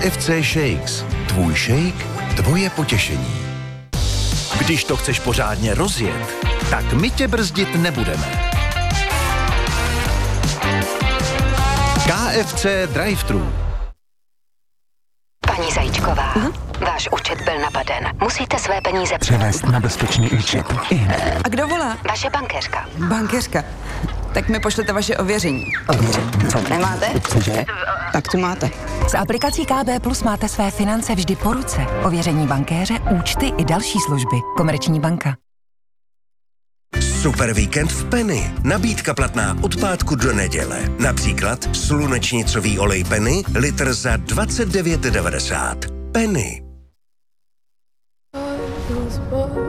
KFC Shakes. Tvůj shake, tvoje potěšení. Když to chceš pořádně rozjet, tak my tě brzdit nebudeme. KFC Drive-thru. Paní Zajíčková, váš účet byl napaden. Musíte své peníze převést na bezpečný účet. A kdo volá? Vaše bankéřka. Bankéřka. Tak mi pošlete vaše ověření. Nemáte? Cože? Tak tu máte. S aplikací KB Plus máte své finance vždy po ruce. Ověření bankéře, účty i další služby. Komerční banka. Super víkend v Penny. Nabídka platná od pátku do neděle. Například slunečnicový olej Penny, litr za 29,90. Penny.